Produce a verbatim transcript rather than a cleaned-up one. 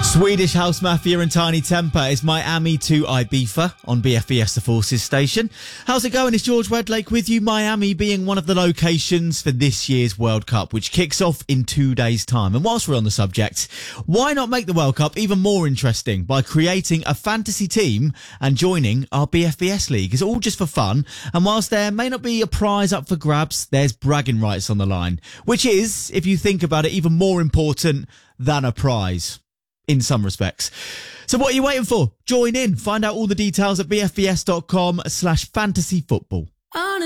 Swedish House Mafia and Tiny Temper is Miami to Ibiza on B F B S The Forces station. How's it going? It's George Wedlake with you. Miami being one of the locations for this year's World Cup, which kicks off in two days' time. And whilst we're on the subject, why not make the World Cup even more interesting by creating a fantasy team and joining our B F B S League? It's all just for fun. And whilst there may not be a prize up for grabs, there's bragging rights on the line, which is, if you think about it, even more important than a prize. In some respects. So what are you waiting for? Join in. Find out all the details at bfbs.com slash fantasy football.